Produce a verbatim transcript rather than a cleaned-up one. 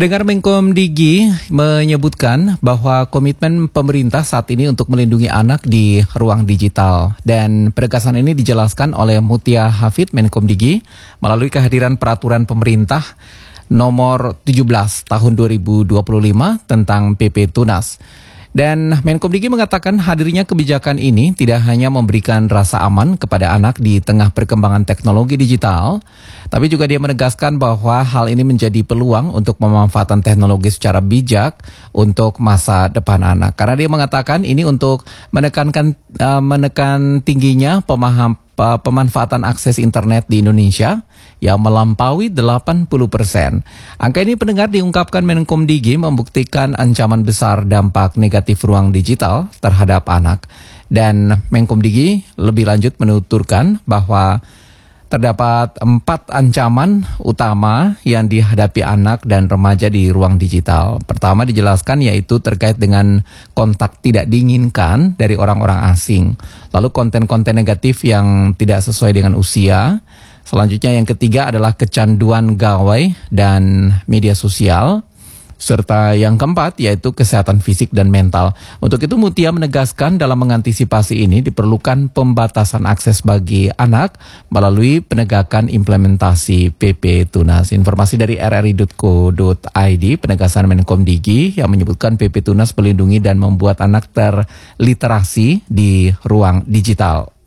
Pendengar Menkomdigi menyebutkan bahwa komitmen pemerintah saat ini untuk melindungi anak di ruang digital. Dan penegasan ini dijelaskan oleh Mutia Hafid Menkomdigi melalui kehadiran peraturan pemerintah nomor tujuh belas tahun dua ribu dua puluh lima tentang P P Tunas. Dan Menkomdigi mengatakan hadirnya kebijakan ini tidak hanya memberikan rasa aman kepada anak di tengah perkembangan teknologi digital, tapi juga dia menegaskan bahwa hal ini menjadi peluang untuk pemanfaatan teknologi secara bijak untuk masa depan anak. Karena dia mengatakan ini untuk menekankan uh, menekan tingginya pemaham pemanfaatan akses internet di Indonesia yang melampaui delapan puluh persen. Angka ini pendengar diungkapkan Menkomdigi membuktikan ancaman besar dampak negatif ruang digital terhadap anak. Dan Menkomdigi lebih lanjut menuturkan bahwa terdapat empat ancaman utama yang dihadapi anak dan remaja di ruang digital. Pertama dijelaskan yaitu terkait dengan kontak tidak diinginkan dari orang-orang asing. Lalu konten-konten negatif yang tidak sesuai dengan usia. Selanjutnya yang ketiga adalah kecanduan gawai dan media sosial. Serta yang keempat yaitu kesehatan fisik dan mental. Untuk itu Mutia menegaskan dalam mengantisipasi ini diperlukan pembatasan akses bagi anak melalui penegakan implementasi P P Tunas. Informasi dari r r i titik co titik i d, penegasan Menkomdigi yang menyebutkan P P Tunas melindungi dan membuat anak terliterasi di ruang digital.